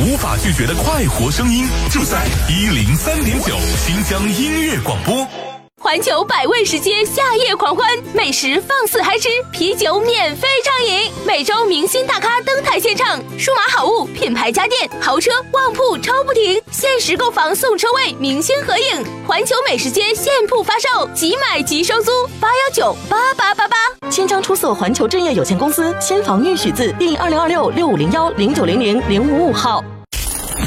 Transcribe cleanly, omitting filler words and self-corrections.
无法拒绝的快活声音，就在103.9新疆音乐广播。 环球百味食街夏夜狂欢，美食放肆嗨吃，啤酒免费畅饮，每周明星大咖登台献唱，数码好物、品牌家电、豪车、旺铺抽不停，限时购房送车位，明星合影。环球美食街现铺发售，即买即收租，8198888。 新疆出色环球置业有限公司新房预许字第202665010900-055号。